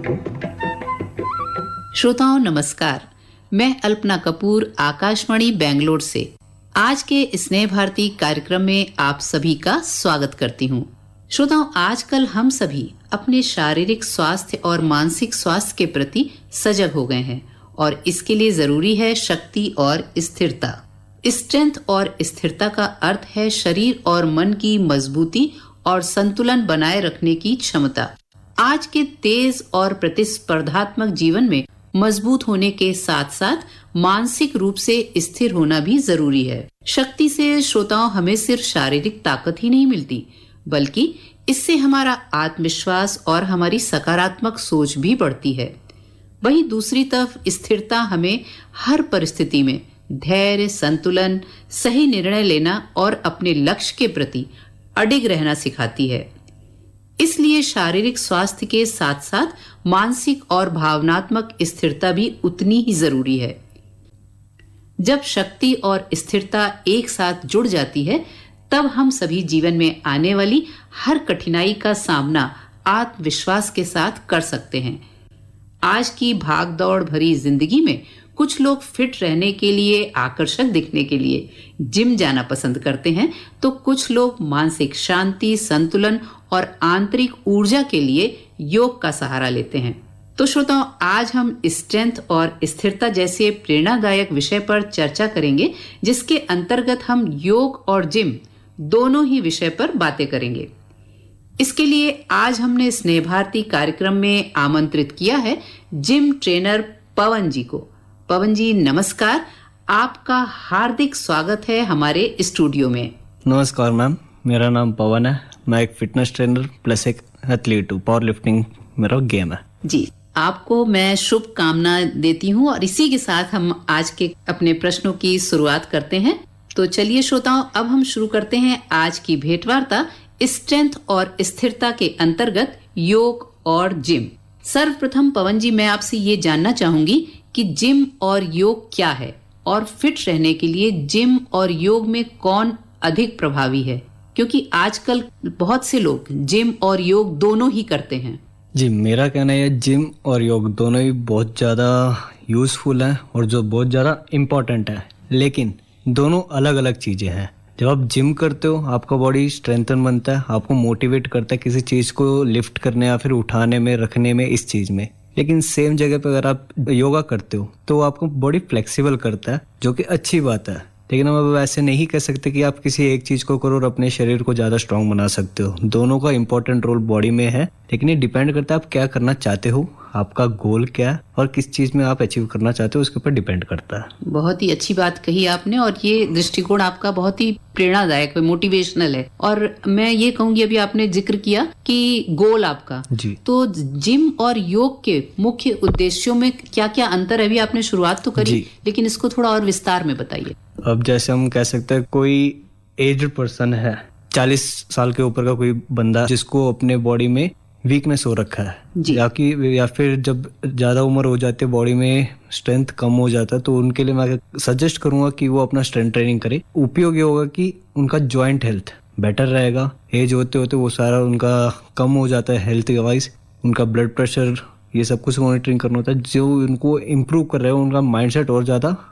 श्रोताओं नमस्कार, मैं अल्पना कपूर आकाशवाणी बेंगलोर से आज के स्नेह भारती कार्यक्रम में आप सभी का स्वागत करती हूँ। श्रोताओं, आजकल हम सभी अपने शारीरिक स्वास्थ्य और मानसिक स्वास्थ्य के प्रति सजग हो गए हैं और इसके लिए जरूरी है शक्ति और स्थिरता। स्ट्रेंथ और स्थिरता का अर्थ है शरीर और मन की मजबूती और संतुलन बनाए रखने की क्षमता। आज के तेज और प्रतिस्पर्धात्मक जीवन में मजबूत होने के साथ साथ मानसिक रूप से स्थिर होना भी जरूरी है। शक्ति से श्रोताओं हमें सिर्फ शारीरिक ताकत ही नहीं मिलती, बल्कि इससे हमारा आत्मविश्वास और हमारी सकारात्मक सोच भी बढ़ती है। वहीं दूसरी तरफ स्थिरता हमें हर परिस्थिति में धैर्य, संतुलन, सही निर्णय लेना और अपने लक्ष्य के प्रति अडिग रहना सिखाती है। इसलिए शारीरिक स्वास्थ्य के साथ साथ मानसिक और भावनात्मक स्थिरता भी उतनी ही जरूरी है। जब शक्ति और स्थिरता एक साथ जुड़ जाती है, तब हम सभी जीवन में आने वाली हर कठिनाई का सामना आत्मविश्वास के साथ कर सकते हैं। आज की भागदौड़ भरी जिंदगी में कुछ लोग फिट रहने के लिए, आकर्षक दिखने के लिए जिम जाना पसंद करते हैं, तो कुछ लोग मानसिक शांति, संतुलन और आंतरिक ऊर्जा के लिए योग का सहारा लेते हैं। तो श्रोताओं, आज हम स्ट्रेंथ और स्थिरता जैसे प्रेरणादायक विषय पर चर्चा करेंगे, जिसके अंतर्गत हम योग और जिम दोनों ही विषय पर बातें करेंगे। इसके लिए आज हमने स्नेह भारती कार्यक्रम में आमंत्रित किया है जिम ट्रेनर पवन जी को। पवन जी नमस्कार, आपका हार्दिक स्वागत है हमारे स्टूडियो में। नमस्कार मैम, मेरा नाम पवन है। मैं एक फिटनेस ट्रेनर प्लस एक एथलीट हूँ। पावर लिफ्टिंग मेरा गेम है जी। आपको मैं शुभकामना देती हूँ और इसी के साथ हम आज के अपने प्रश्नों की शुरुआत करते हैं। तो चलिए श्रोताओं, अब हम शुरू करते हैं आज की भेंटवार्ता स्ट्रेंथ और स्थिरता के अंतर्गत योग और जिम। सर्वप्रथम पवन जी, मैं आपसे ये जानना चाहूंगी कि जिम और योग क्या है और फिट रहने के लिए जिम और योग में कौन अधिक प्रभावी है, क्योंकि आजकल बहुत से लोग जिम और योग दोनों ही करते हैं। जी, मेरा कहना है जिम और योग दोनों ही बहुत ज़्यादा यूजफुल हैं और जो बहुत ज़्यादा इम्पोर्टेंट है, लेकिन दोनों अलग अलग चीज़ें हैं। जब आप जिम करते हो आपका बॉडी स्ट्रेंथन बनता है, आपको मोटिवेट करता है किसी चीज़ को लिफ्ट करने या फिर उठाने में, रखने में, इस चीज़ में। लेकिन सेम जगह पे अगर आप योगा करते हो तो आपको बॉडी फ्लेक्सिबल करता है, जो कि अच्छी बात है। लेकिन हम अब ऐसे नहीं कह सकते कि आप किसी एक चीज को करो और अपने शरीर को ज्यादा स्ट्रांग बना सकते हो। दोनों का इंपॉर्टेंट रोल बॉडी में है, लेकिन ये डिपेंड करता है आप क्या करना चाहते हो, आपका गोल क्या है और किस चीज में आप अचीव करना चाहते हो, उसके ऊपर डिपेंड करता है। बहुत ही अच्छी बात कही आपने और ये दृष्टिकोण आपका बहुत ही प्रेरणादायक है, मोटिवेशनल है। और मैं ये कहूंगी, अभी आपने जिक्र किया कि गोल आपका जी, तो जिम और योग के मुख्य उद्देश्यों में क्या क्या अंतर है? अभी आपने शुरुआत तो करी, लेकिन इसको थोड़ा और विस्तार में बताइए। अब जैसे हम कह सकते हैं कोई एज्ड पर्सन है, 40 साल के ऊपर का कोई बंदा जिसको अपने बॉडी में वीकनेस हो रखा है या फिर जब ज्यादा उम्र हो जाती है, बॉडी में स्ट्रेंथ कम हो जाता है, तो उनके लिए मैं सजेस्ट करूंगा कि वो अपना स्ट्रेंथ ट्रेनिंग करे। उपयोगी होगा कि उनका जॉइंट हेल्थ बेटर रहेगा। एज होते होते वो सारा उनका कम हो जाता है हेल्थ वाइज, उनका ब्लड प्रेशर, ये सब कुछ मॉनिटरिंग करना होता है। जो उनको इम्प्रूव कर रहे हो, उनका माइंडसेट और ज्यादा